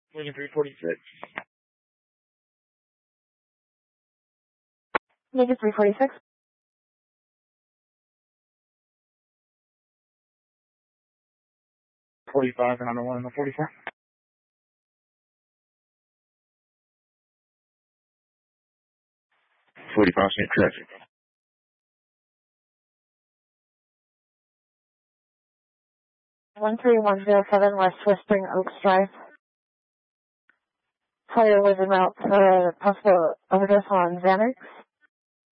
Lincoln 346. Lincoln 346. 45 and under 1 on the 44. 45 St. Traffic. One 1310 West Whispering Oaks Drive. Fire was about possible overdose on Xanax.